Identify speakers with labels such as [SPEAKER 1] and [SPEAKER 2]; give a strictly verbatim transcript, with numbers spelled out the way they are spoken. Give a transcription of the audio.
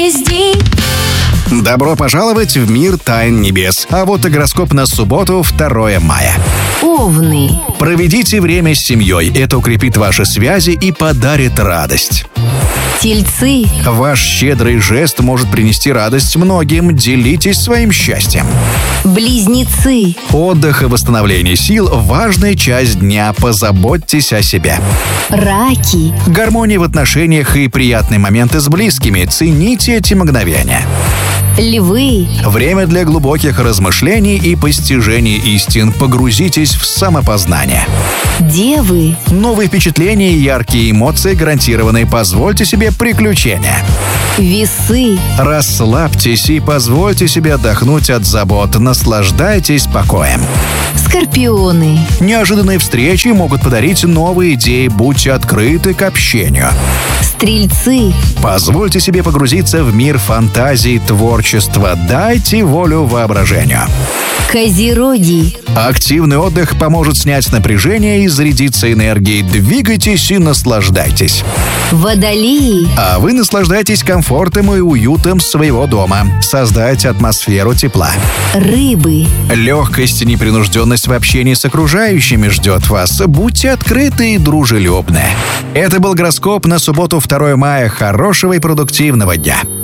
[SPEAKER 1] весь день.
[SPEAKER 2] Добро пожаловать в мир тайн небес. А вот и гороскоп на субботу, второе мая.
[SPEAKER 1] Овны.
[SPEAKER 2] Проведите время с семьей. Это укрепит ваши связи и подарит радость.
[SPEAKER 1] Тельцы.
[SPEAKER 2] Ваш щедрый жест может принести радость многим. Делитесь своим счастьем.
[SPEAKER 1] Близнецы.
[SPEAKER 2] Отдых и восстановление сил – важная часть дня. Позаботьтесь о себе.
[SPEAKER 1] Раки.
[SPEAKER 2] Гармония в отношениях и приятные моменты с близкими. Цените эти мгновения.
[SPEAKER 1] Львы.
[SPEAKER 2] Время для глубоких размышлений и постижения истин. Погрузитесь в самопознание.
[SPEAKER 1] Девы.
[SPEAKER 2] Новые впечатления и яркие эмоции гарантированы. Позвольте себе приключения.
[SPEAKER 1] Весы.
[SPEAKER 2] Расслабьтесь и позвольте себе отдохнуть от забот. Наслаждайтесь покоем.
[SPEAKER 1] Скорпионы.
[SPEAKER 2] Неожиданные встречи могут подарить новые идеи. Будьте открыты к общению.
[SPEAKER 1] Стрельцы.
[SPEAKER 2] Позвольте себе погрузиться в мир фантазии, творчества. Дайте волю воображению.
[SPEAKER 1] Козероги.
[SPEAKER 2] Активный отдых поможет снять напряжение и зарядиться энергией. Двигайтесь и наслаждайтесь.
[SPEAKER 1] Водолеи.
[SPEAKER 2] А вы наслаждайтесь комфортом и уютом своего дома. Создайте атмосферу тепла.
[SPEAKER 1] Рыбы.
[SPEAKER 2] Легкость и непринужденность в общении с окружающими ждет вас. Будьте открыты и дружелюбны. Это был гороскоп на субботу, второе мая. Хорошего и продуктивного дня.